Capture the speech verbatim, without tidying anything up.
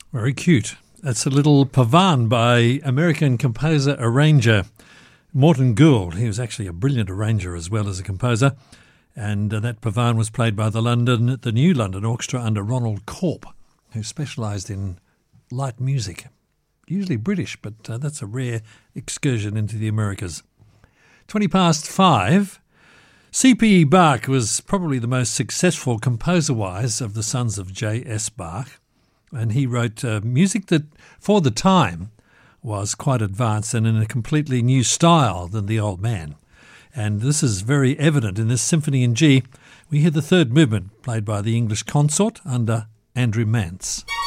Very cute. That's a little Pavan by American composer-arranger Morton Gould. He was actually a brilliant arranger as well as a composer. And uh, that Pavan was played by the London, the New London Orchestra under Ronald Corp, who specialised in light music. Usually British, but uh, that's a rare excursion into the Americas. twenty past five. C P E Bach was probably the most successful composer-wise of the sons of J S Bach. And he wrote uh, music that, for the time, was quite advanced and in a completely new style than the old man. And this is very evident in this Symphony in G. We hear the third movement played by the English consort under Andrew Mance.